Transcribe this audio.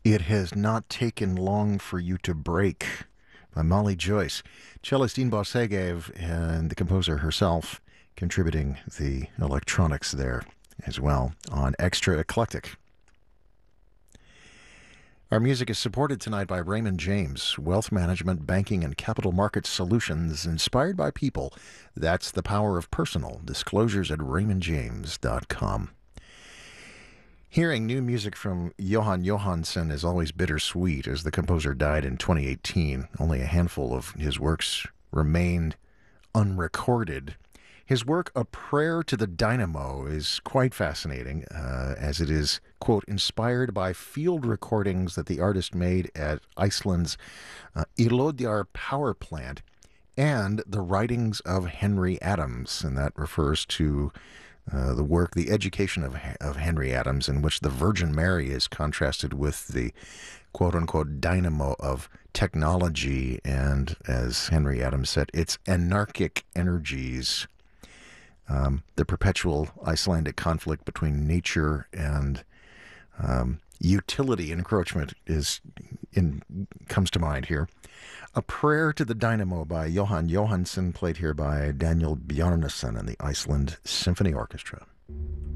It Has Not Taken Long for You to Break by Molly Joyce. Cellist Dean Bosegev and the composer herself contributing the electronics there as well on Extra Eclectic. Our music is supported tonight by Raymond James, wealth management, banking, and capital market solutions inspired by people. That's the power of personal. Disclosures at raymondjames.com. Hearing new music from Jóhann Jóhannsson is always bittersweet, as the composer died in 2018. Only a handful of his works remained unrecorded. His work, A Prayer to the Dynamo, is quite fascinating, as it is, quote, inspired by field recordings that the artist made at Iceland's Íþróttir power plant and the writings of Henry Adams, and that refers to the work, The Education of Henry Adams, in which the Virgin Mary is contrasted with the quote-unquote dynamo of technology and, as Henry Adams said, its anarchic energies. The perpetual Icelandic conflict between nature and utility encroachment comes to mind here. A Prayer to the Dynamo by Jóhann Jóhannsson, played here by Daniel Bjarnason and the Iceland Symphony Orchestra.